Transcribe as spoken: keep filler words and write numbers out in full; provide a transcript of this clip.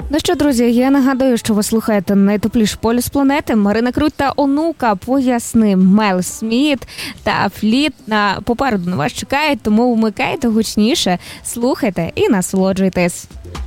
Ну що, друзі, я нагадую, що ви слухаєте найтепліший полюс планети. Марина Круть та онука Поясни. Мел Сміт та Фліт на попереду на вас чекають, тому вмикайте гучніше, слухайте і насолоджуйтесь.